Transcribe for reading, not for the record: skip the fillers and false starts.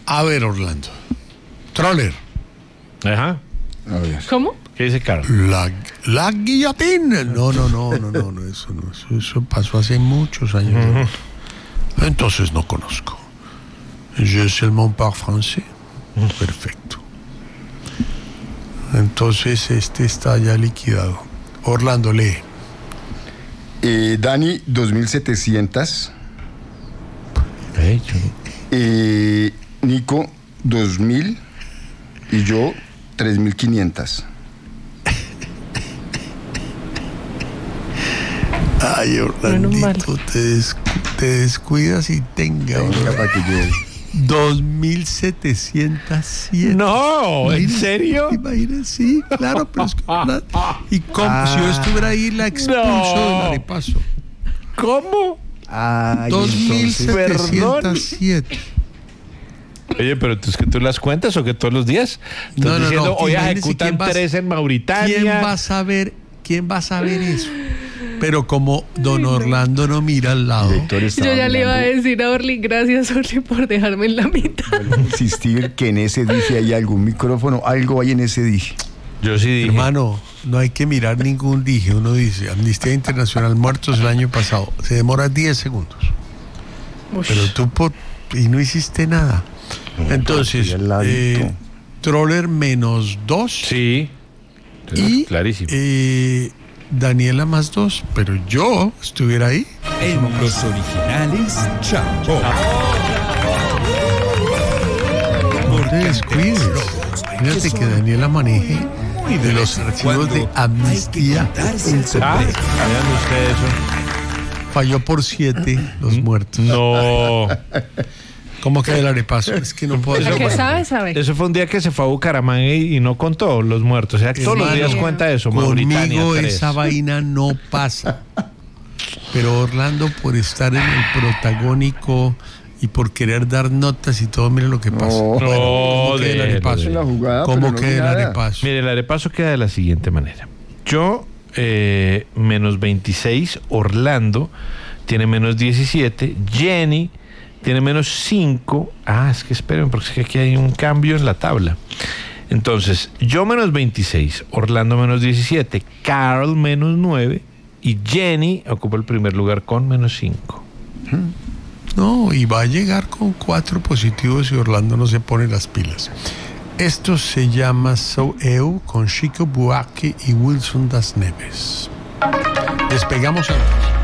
A ver, Orlando. Troller. Ajá. A ver. ¿Cómo? ¿Qué dice Carol? La guillotina. No, eso pasó hace muchos años. Entonces no conozco. Je seulement parle français. Perfecto. Entonces este está ya liquidado. Orlando, lee. Dani, 2.700. Nico, 2.000. Y yo, 3.500. Ay, Orlandito, te descuidas y tenga para que yo... 2.707. No, ¿en serio? Imagínate, sí, claro, pero es que... Y como si yo estuviera ahí, la expulso del arepaso. ¿Cómo? 2.707. Oye, pero es que tú las cuentas o que todos los días estás diciendo, hoy ejecutan 3 en Mauritania. ¿Quién va a saber eso? Pero como don Orlando no mira al lado. Yo ya le iba a decir a Orly, gracias Orly por dejarme en la mitad. Insistir que en ese dije hay algún micrófono, algo hay en ese dije. Yo sí dije. Hermano, no hay que mirar ningún dije. Uno dice, Amnistía Internacional, muertos el año pasado. Se demora 10 segundos. Ush. Pero tú y no hiciste nada. Entonces, Troller -2. Sí. Y clarísimo. Daniela +2, pero yo estuviera ahí. En los originales, Chambó. No te descuides. Fíjate que Daniela maneje de los archivos de Amnistía. Vean ustedes eso. Falló por 7 los muertos. No. ¿Cómo queda el arepaso? Es que no puedo La decir. que sabe. Eso fue un día que se fue a Bucaramanga y no contó los muertos. O sea, todos los días cuenta eso. Mauritania, Conmigo 3. esa vaina no pasa. Pero Orlando, por estar en el protagónico y por querer dar notas y todo, mire lo que pasa. ¿Cómo queda el arepaso? ¿Cómo queda el arepaso? Mire, el arepaso queda de la siguiente manera. Yo, -26. Orlando tiene -17. Jenny tiene -5. Es que esperen, porque es que aquí hay un cambio en la tabla. Entonces, yo -26, Orlando -17, Carol -9 y Jenny ocupa el primer lugar con -5. No, y va a llegar con 4 positivos si Orlando no se pone las pilas. Esto se llama So Eu con Chico Buarque y Wilson Das Neves. Despegamos antes.